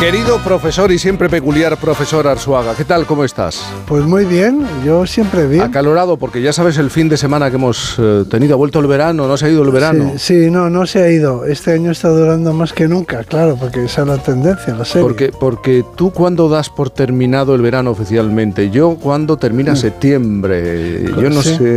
Querido profesor y siempre peculiar profesor Arzuaga, ¿qué tal? ¿Cómo estás? Pues muy bien, yo siempre bien. Acalorado, porque ya sabes el fin de semana que hemos tenido. ¿Ha vuelto el verano? ¿No se ha ido el verano? Sí, no se ha ido. Este año está durando más que nunca, claro, porque esa es la tendencia, la serie. Porque tú, ¿cuándo das por terminado el verano oficialmente? Yo, ¿cuándo termina septiembre? Yo no sé.